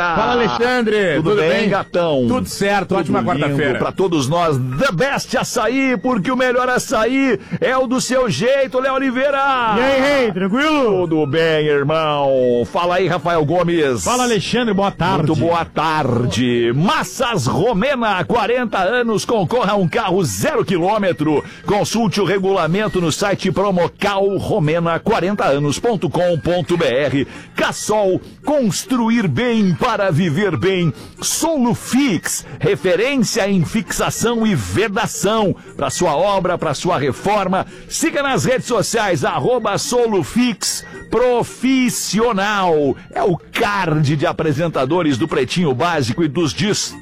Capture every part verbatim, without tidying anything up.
Oliveira. Fala, Alexandre. Tudo, Tudo bem, bem, gatão? Tudo certo, Tudo ótima quarta-feira. Pra todos nós, The Best Açaí, porque o melhor açaí é o do seu jeito, Léo Oliveira. E aí, rei, tranquilo? Tudo bem, irmão. Fala aí, Rafael Gomes. Fala, Alexandre, boa tarde. Muito boa tarde. Massas Romena, quarenta anos, concorra a um carro zero quilômetro. Consulte o regulamento no site promocal romena quarenta anos ponto com ponto br. Cassol, construir bem para viver bem. Solufix, referência em fixação e vedação para sua obra, para sua reforma. Siga nas redes sociais, arroba Solufix Profissional. É o card de apresentadores do Pretinho Básico e dos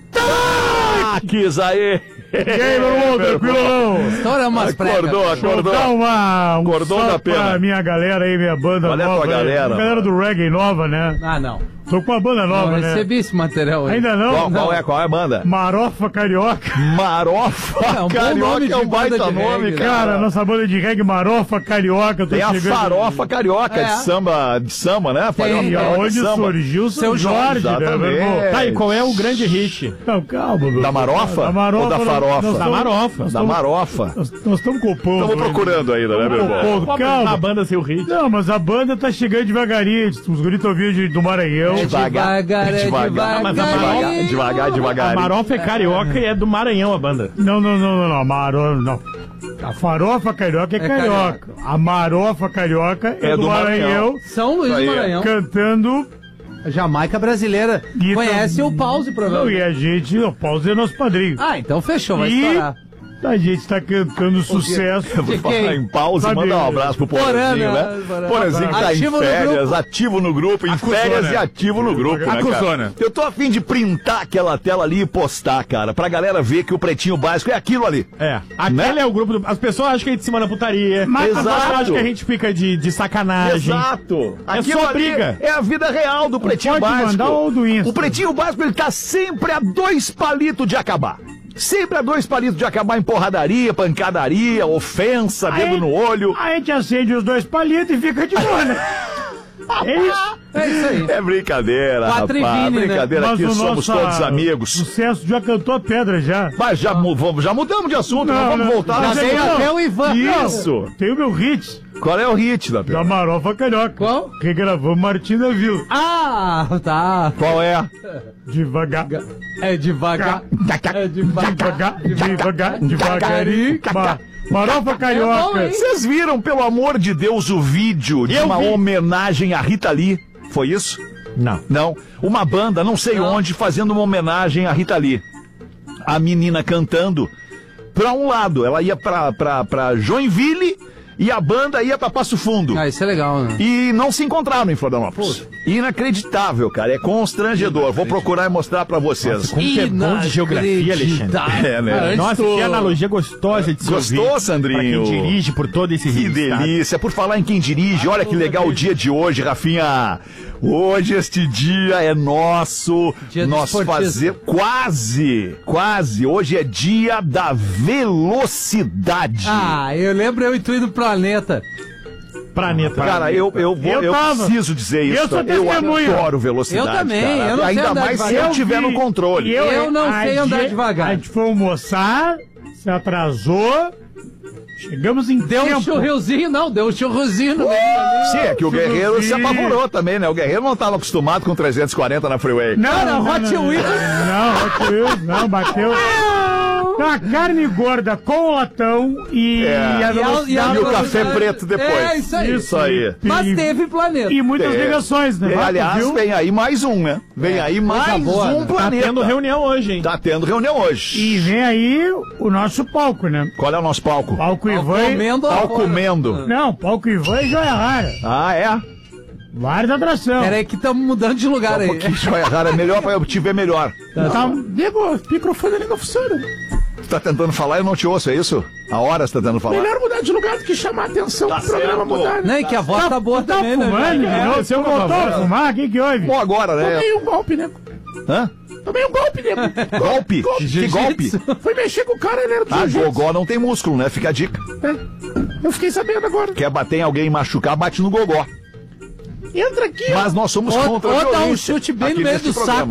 destaques aí. E aí, meu irmão, tranquilo não? Estoura umas pregas. Acordou, acordou. Dá uma, um Acordou da pena. Pra minha galera aí, minha banda Qual nova. é a tua galera? A galera do reggae nova, né? Ah, não. Tô com uma banda nova, não, né? recebi esse material aí. Ainda não? Qual, não. qual é, qual é a banda? Marofa Carioca. Marofa É um bom Carioca nome de é um baita banda de nome, reggae, cara. Cara, nossa banda de reggae Marofa Carioca. Tem a farofa carioca É. de samba, de samba, né? Farofa E carioca de aonde samba. surgiu o seu Jorge, Jorge, né, meu irmão? exatamente. Tá, e qual é o grande hit? Não, calma, meu. Da Marofa? Da Marofa. Ou da farofa? nós Da tamo- Marofa. nós Da tamo- Marofa. Nós nós estamos com o povo. Estamos procurando ainda, né, meu irmão? Pô, A calma. banda sem o hit. Não, mas a banda tá chegando devagarinho. Os guris estão vindo do Maranhão. É devagar, é devagar. Mas a Devagar, devagar, A devagar. Marofa é carioca e é do Maranhão a banda. Não, não, não, não, não. A Marofa, não. A farofa carioca é, É carioca. A marofa carioca é, É do, do Maranhão, Maranhão. São Luís Isso aí. do Maranhão. cantando. Jamaica brasileira. E Conhece tam- o Pause, Não, provavelmente. e a gente, o Paulo é nosso padrinho. Ah, então fechou, vai E estourar. a gente tá cantando sucesso. Vou falar em pausa e Sabe- mandar um abraço pro Porã, Porazinho, né? né? Porã. Porazinho que tá Ativo em no férias, grupo. ativo no grupo, em Acusona. férias e ativo no grupo, né, cara? Acusona. Eu tô a fim de printar aquela tela ali e postar, cara, pra galera ver que o Pretinho Básico é aquilo ali. É. Aquele Né? é o grupo do... As pessoas acham que a gente se manda putaria. Mas- As pessoas Exato. acham que a gente fica de, de sacanagem. Exato. É Aquilo só ali briga. é a vida real do Pretinho Pode Básico. mandar ou do Insta. O Pretinho Básico, ele tá sempre a dois palitos de acabar. Sempre a dois palitos de acabar em porradaria, pancadaria, ofensa, dedo Aí- no olho. A gente acende os dois palitos e fica de boa, né? É isso. É isso aí. É brincadeira, Quatro e rapaz. vinte, né? Brincadeira, aqui o somos nosso, todos ah, amigos. Sucesso já cantou a pedra já. Mas já, mu- vamos- já mudamos de assunto, Não, não, vamos não. voltar. Já Nós veio vamos- até o Ivan. Isso. Tem o meu hit Qual é o hit da da Marofa Carioca. Qual? Regravamos Martina Vila. Ah, tá. Qual é? Devagar. É devagar. É devagar. Devagar, devagar, devagarinho. Ma- Marofa É bom, Carioca. hein? Vocês viram, pelo amor de Deus, o vídeo de Eu uma vi. homenagem a Rita Lee? Foi isso? Não. Não. Uma banda, não sei Não. onde, fazendo uma homenagem a Rita Lee. A menina cantando pra um lado. Ela ia pra, pra, pra Joinville e a banda ia pra Passo Fundo. Ah, isso é legal, né? E não se encontraram em Florianópolis. Inacreditável, cara. É constrangedor. Vou procurar e mostrar pra vocês. Como que é bom de geografia, Alexandre. É, né? Ah, antes Nossa, tu- que analogia gostosa de se Gostou, ouvir. Sandrinho? Pra quem dirige por todo esse Que rio, delícia. Por falar em quem dirige, olha que legal o dia de hoje, Rafinha. Hoje este dia é nosso. Dia do Nós esportista. fazer quase, quase. Hoje é dia da velocidade. Ah, eu lembro eu e tu indo pro planeta. Planeta. Cara, eu, eu, vou, Eu eu tava. preciso dizer isso. Eu sou Eu testemunha. adoro velocidade. Eu também, cara. eu não sei Ainda andar mais se devagar. eu tiver no vi- controle. e Eu não a sei andar gente- devagar. A gente foi almoçar, se atrasou, chegamos em Deu um tempo. churrilzinho, não, deu um churrilzinho no meio ali. Sim, é que o Guerreiro se Churrozinho. apavorou também, né? O Guerreiro não estava acostumado com trezentos e quarenta na freeway. Não, Cara, não, Hot não, Wheels. Não, Hot Wheels, não, bateu. Então, a carne gorda com latão e, É. a E a- velocidade. e a E o velocidade- café preto depois. É, isso aí. Isso aí. Mas E- teve planeta. E muitas É. ligações, né? E, Vai, tu aliás, viu? vem aí mais um, né? Vem aí mais boa, um né? Tá planeta. tendo reunião hoje, hein? Tá tendo reunião hoje. E vem aí o nosso palco, né? Qual é o nosso palco? Palco Ivan. e- Comendo Pau afora. comendo. Não, palco Ivan e Joia Rara. Ah, é? Várias atrações. Pera aí que estamos mudando de lugar Um aí. pouquinho joia rara é melhor pra eu te ver melhor. Tá, Diego, o microfone ali não funciona. Tu tá tentando falar e eu não te ouço, é isso? A hora você tá tentando falar. Melhor mudar de lugar do que chamar a atenção Tá pro programa certo. mudar. Não, e que a voz tá boa Tá também, né? fumando, velho? de novo? Você voltou a fumar? O que que houve? Bom, agora, né? Tomei um golpe, né? Hã? Tomei um golpe, nego. Golpe? Que golpe? Fui mexer com o cara, ele era do Ah, jiu-jitsu. gogó não tem músculo, né? Fica a dica. É. Eu fiquei sabendo agora. Quer bater em alguém e machucar, bate no gogó. Entra aqui, ó. Mas nós somos Ou, contra a ou dá um violência chute bem aqui no meio neste do programa. saco.